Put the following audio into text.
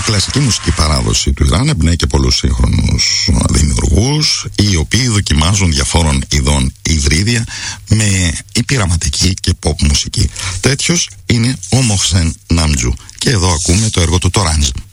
κλασική μουσική παράδοση του Ιράν εμπνέει και πολλούς σύγχρονους δημιουργούς, οι οποίοι δοκιμάζουν διαφόρων ειδών υβρίδια με πειραματική και pop μουσική. Τέτοιος είναι ο Μοχσέν Ναμτζού. Και εδώ ακούμε το έργο του, το Range.